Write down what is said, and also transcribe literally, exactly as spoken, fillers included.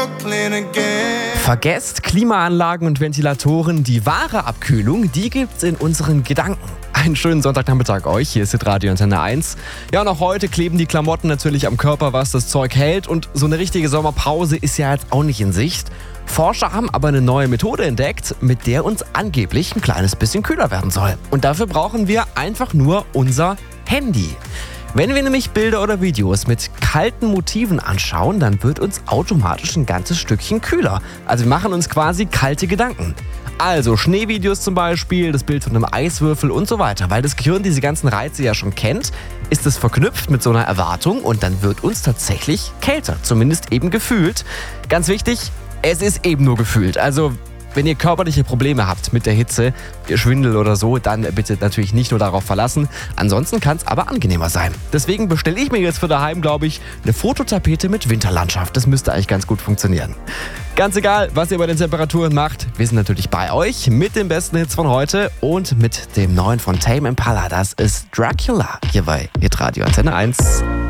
Brooklyn again. Vergesst Klimaanlagen und Ventilatoren, die wahre Abkühlung, die gibt's in unseren Gedanken. Einen schönen Sonntagnachmittag euch, hier ist Radio Antenne eins. Ja, und auch heute kleben die Klamotten natürlich am Körper, was das Zeug hält. Und so eine richtige Sommerpause ist ja jetzt auch nicht in Sicht. Forscher haben aber eine neue Methode entdeckt, mit der uns angeblich ein kleines bisschen kühler werden soll. Und dafür brauchen wir einfach nur unser Handy. Wenn wir nämlich Bilder oder Videos mit kalten Motiven anschauen, dann wird uns automatisch ein ganzes Stückchen kühler. Also wir machen uns quasi kalte Gedanken. Also Schneevideos zum Beispiel, das Bild von einem Eiswürfel und so weiter. Weil das Gehirn diese ganzen Reize ja schon kennt, ist es verknüpft mit so einer Erwartung und dann wird uns tatsächlich kälter, zumindest eben gefühlt. Ganz wichtig, es ist eben nur gefühlt. Also wenn ihr körperliche Probleme habt mit der Hitze, Schwindel oder so, dann bitte natürlich nicht nur darauf verlassen. Ansonsten kann es aber angenehmer sein. Deswegen bestelle ich mir jetzt für daheim, glaube ich, eine Fototapete mit Winterlandschaft. Das müsste eigentlich ganz gut funktionieren. Ganz egal, was ihr bei den Temperaturen macht, wir sind natürlich bei euch mit den besten Hits von heute und mit dem neuen von Tame Impala. Das ist Dracula hier bei Hitradio Antenne eins.